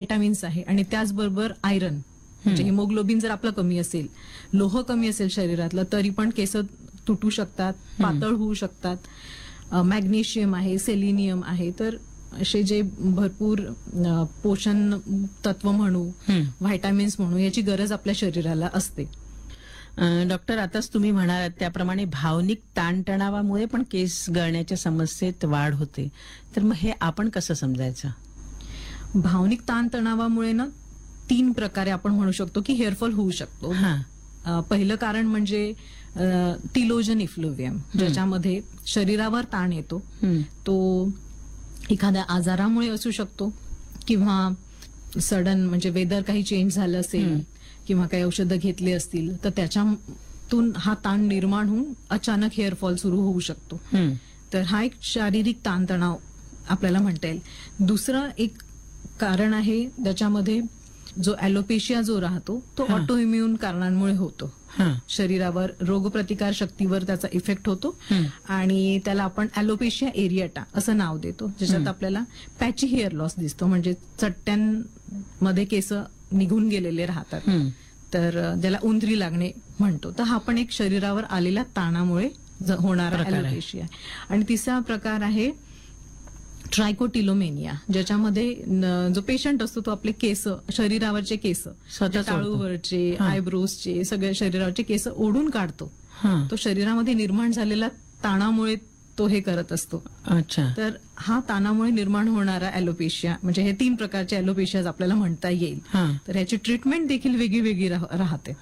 Vitamins आहे आणि त्याचबरोबर आयरन म्हणजे हिमोग्लोबिन जर आपलं कमी असेल, लोह कमी असेल शरीरातलं, तरी पण केस तुटू शकतात, पातळ होऊ शकतात. मॅग्नेशियम आहे, सेलिनियम आहे, तर असे जे भरपूर पोषण तत्व म्हणू, व्हायटामिन्स म्हणू, याची गरज आपल्या शरीराला असते. डॉक्टर, आताच तुम्ही म्हणालात त्याप्रमाणे भावनिक ताणतणावामुळे पण केस गळण्याच्या समस्येत वाढ होते, तर मग हे आपण कसं समजायचं? भावनिक ताणतणावामुळे ना 3 प्रकारे आपण म्हणू शकतो की हेअरफॉल होऊ शकतो. पहिलं कारण म्हणजे टिलोजन इफ्लुवियम, ज्याच्यामध्ये शरीरावर ताण येतो. तो एखाद्या आजारामुळे असू शकतो किंवा सडन म्हणजे वेदर काही चेंज झालं असेल किंवा काही औषधं घेतली असतील तर त्याच्यातून हा ताण निर्माण होऊन अचानक हेअरफॉल सुरू होऊ शकतो. तर हा एक शारीरिक ताणतणाव आपल्याला म्हणता येईल. दुसरं एक कारण आहे ज्याच्यामध्ये जो ॲलोपेशिया जो राहतो तो ऑटो इम्युन कारणांमुळे होतो. शरीरावर रोगप्रतिकार शक्तीवर त्याचा इफेक्ट होतो आणि त्याला आपण ॲलोपेशिया एरिएटा असं नाव देतो, ज्याच्यात आपल्याला पॅची हेअर लॉस दिसतो, म्हणजे चट्ट्यांमध्ये केस निघून गेलेले राहतात, तर ज्याला उंदरी लागणे म्हणतो. तर हा पण एक शरीरावर आलेल्या ताणामुळे होणारा ॲलोपेशिया. आणि तिसरा प्रकार आहे ट्रायकोटिलोमेनिया, ज्याच्यामध्ये जो पेशंट असतो तो आपले केस, शरीरावरचे केस, टाळूवरचे, आयब्रोजचे, सगळ्या शरीरावरचे केस ओढून काढतो. तो शरीरामध्ये निर्माण झालेल्या ताणामुळे तो हे करत असतो. अच्छा. तर हा ताणामुळे निर्माण होणारा ॲलोपेशिया, म्हणजे हे 3 प्रकारचे ॲलोपेशिया आपल्याला म्हणता येईल. तर याची ट्रीटमेंट देखील वेगळी वेगळी राहते.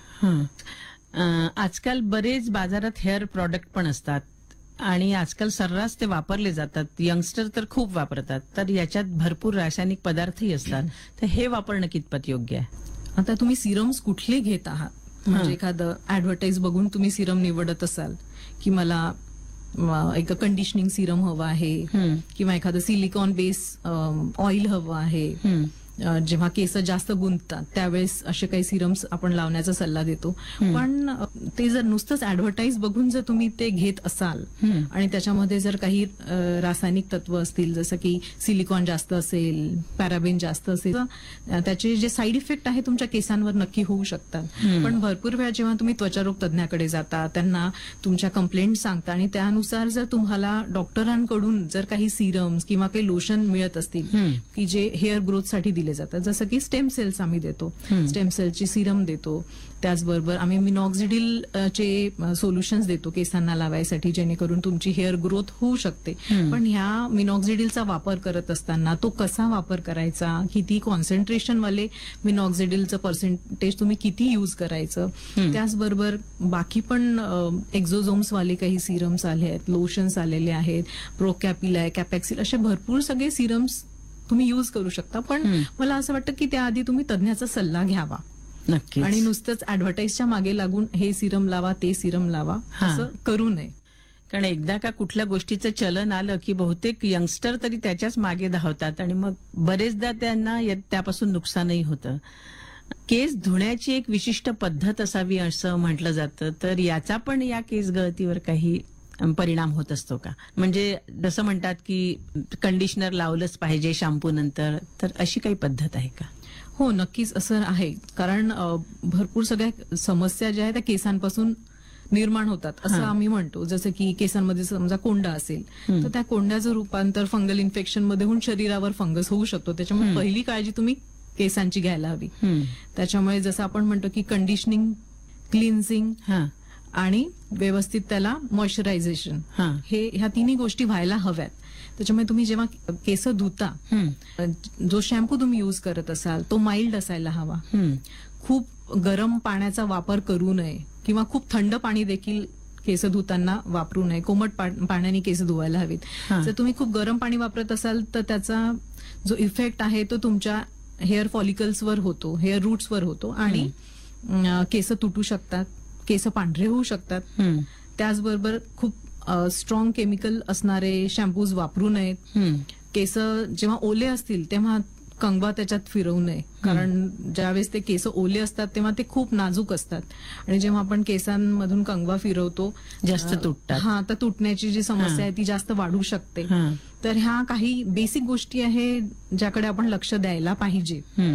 आजकाल बरेच बाजारात हेअर प्रॉडक्ट पण असतात आणि आजकाल सर्रास ते वापरले जातात. यंगस्टर तर खूप वापरतात, तर याच्यात भरपूर रासायनिक पदार्थही असतात. तर हे वापरणं कितपत योग्य आहे? आता तुम्ही सिरम्स कुठले घेत आहात, म्हणजे एखादं ऍडव्हर्टाईज बघून तुम्ही सिरम निवडत असाल की मला एक कंडिशनिंग सिरम हवं आहे किंवा एखादं सिलिकॉन बेस ऑइल हवं आहे, जेव्हा केस जास्त गुंततात त्यावेळेस असे काही सिरम्स आपण लावण्याचा सल्ला देतो. पण ते जर नुसतंच ऍडव्हर्टाईज बघून जर तुम्ही ते घेत असाल आणि त्याच्यामध्ये जर काही रासायनिक तत्व असतील, जसं की सिलिकॉन जास्त असेल, पॅराबेन जास्त असेल, तर त्याचे जे साईड इफेक्ट आहे तुमच्या केसांवर नक्की होऊ शकतात. पण भरपूर वेळा जेव्हा तुम्ही त्वचारोग तज्ञाकडे जाता, त्यांना तुमच्या कंप्लेंट सांगता आणि त्यानुसार जर तुम्हाला डॉक्टरांकडून जर काही सिरम्स किंवा काही लोशन मिळत असतील की जे हेअर ग्रोथसाठी दिले जातात, जसं की स्टेम सेल्स आम्ही देतो, स्टेम सेलची सिरम देतो, त्याचबरोबर आम्ही मिनॉक्झिडिल चे सोल्युशन्स देतो केसांना लावायसाठी, जेणेकरून तुमची हेअर ग्रोथ होऊ शकते. पण ह्या मिनॉक्झिडिलचा वापर करत असताना तो कसा वापर करायचा, किती कॉन्सन्ट्रेशन वाले मिनॉक्झिडिलचं पर्सेंटेज तुम्ही किती यूज करायचं, त्याचबरोबर बाकी पण एक्झोझोम्स वाले काही सिरम्स आले आहेत, लोशन्स आलेले आहेत, प्रोकॅपिल, कॅपॅक्सिल, असे भरपूर सगळे सिरम्स तुम्ही यूज करू शकता. पण मला असं वाटतं की त्याआधी तुम्ही तज्ञाचा सल्ला घ्यावा नक्की, आणि नुसतंच ऍडव्हर्टाईजच्या मागे लागून हे सिरम लावा, ते सिरम लावा असं करू नये. कारण एकदा का कुठल्या गोष्टीचं चलन आलं की बहुतेक यंगस्टर तरी त्याच्याच मागे धावतात आणि मग बरेचदा त्यांना त्यापासून नुकसानही होतं. केस धुण्याची एक विशिष्ट पद्धत असावी असं म्हटलं जातं, तर याचा पण या केस गळतीवर काही परिणाम होत असतो का? म्हणजे जसं म्हणतात की कंडिशनर लावलंच पाहिजे शॅम्पू नंतर, तर अशी काही पद्धत आहे का? हो, नक्कीच असं आहे. कारण भरपूर सगळ्या समस्या ज्या आहेत त्या केसांपासून निर्माण होतात असं आम्ही म्हणतो. जसं की केसांमध्ये समजा कोंडा असेल तर त्या कोंड्याचं रूपांतर फंगल इन्फेक्शन मध्ये होऊन शरीरावर फंगस होऊ शकतो. त्याच्यामुळे पहिली काळजी तुम्ही केसांची घ्यायला हवी. त्याच्यामुळे जसं आपण म्हणतो की कंडिशनिंग, क्लिन्झिंग आणि व्यवस्थित त्याला मॉइश्चरायझेशन, ह्या 3 गोष्टी व्हायला हव्यात. त्याच्यामुळे तुम्ही जेव्हा केस धुता, जो शॅम्पू तुम्ही यूज करत असाल तो माइल्ड असायला हवा. खूप गरम पाण्याचा वापर करू नये किंवा खूप थंड पाणी देखील केस धुताना वापरू नये. कोमट पाण्याने केस धुवायला हवीत. जर तुम्ही खूप गरम पाणी वापरत असाल तर त्याचा जो इफेक्ट आहे तो तुमच्या हेअर फॉलिकल्सवर होतो, हेअर रूट्सवर होतो आणि केस तुटू शकतात, केस पांढरे होऊ शकतात. त्याचबरोबर खूप स्ट्रॉंग केमिकल असणारे शॅम्पूज वापरू नयेत. केस जेव्हा ओले असतील तेव्हा कंगवा त्याच्यात फिरवू नये, कारण ज्यावेळेस ते केस ओले असतात तेव्हा ते खूप नाजूक असतात आणि जेव्हा आपण केसांमधून कंगवा फिरवतो जास्त तुटतात. तर तुटण्याची जी समस्या आहे ती जास्त वाढू शकते. तर ह्या काही बेसिक गोष्टी आहे ज्याकडे आपण लक्ष द्यायला पाहिजे.